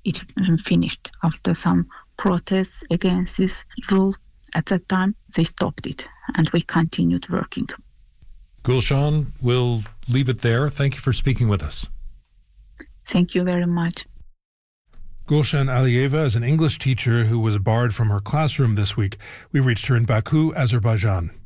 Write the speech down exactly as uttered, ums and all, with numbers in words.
it um, finished. After some protests against this rule, at that time, they stopped it, and we continued working. Gulshan, we'll leave it there. Thank you for speaking with us. Thank you very much. Gulshan Aliyeva is an English teacher who was barred from her classroom this week. We reached her in Baku, Azerbaijan.